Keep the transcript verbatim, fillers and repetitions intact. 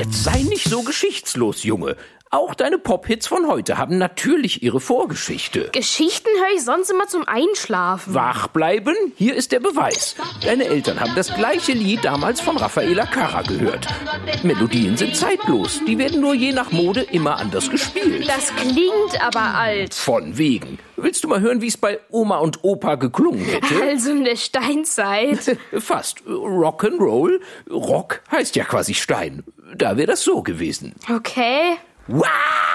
Jetzt sei nicht so geschichtslos, Junge. Auch deine Pop-Hits von heute haben natürlich ihre Vorgeschichte. Geschichten höre ich sonst immer zum Einschlafen. Wach bleiben? Hier ist der Beweis. Deine Eltern haben das gleiche Lied damals von Raffaella Carrà gehört. Melodien sind zeitlos. Die werden nur je nach Mode immer anders gespielt. Das klingt aber alt. Von wegen. Willst du mal hören, wie es bei Oma und Opa geklungen hätte? Also in der Steinzeit. Fast. Rock'n'Roll. Rock heißt ja quasi Stein. Da wäre das so gewesen. Okay. Wow!